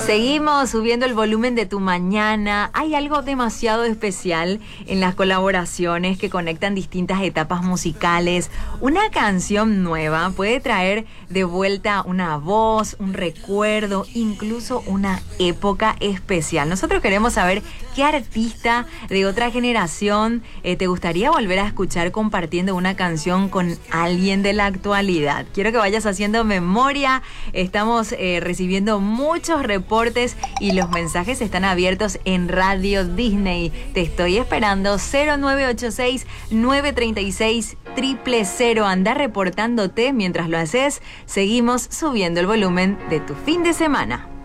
Seguimos subiendo el volumen de tu mañana. Hay algo demasiado especial en las colaboraciones que conectan distintas etapas musicales. Una canción nueva puede traer de vuelta una voz, un recuerdo, incluso una época especial. Nosotros queremos saber qué artista de otra generación te gustaría volver a escuchar compartiendo una canción con alguien de la actualidad. Quiero que vayas haciendo memoria. Estamos recibiendo muchos reportes y los mensajes están abiertos en Radio Disney. Te estoy esperando. 0986-936-000. Anda reportándote. Mientras lo haces, seguimos subiendo el volumen de tu fin de semana.